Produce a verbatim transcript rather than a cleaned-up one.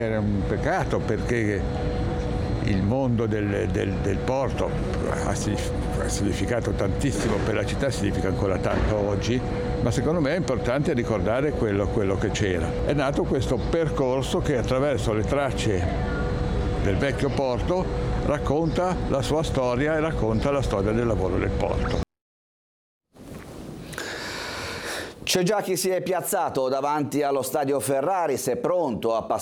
Era un peccato perché il mondo del, del, del porto ha significato tantissimo per la città, significa ancora tanto oggi, ma secondo me è importante ricordare quello, quello che c'era. È nato questo percorso che attraverso le tracce del vecchio porto racconta la sua storia e racconta la storia del lavoro del porto. C'è già chi si è piazzato davanti allo stadio Ferraris, è pronto a passare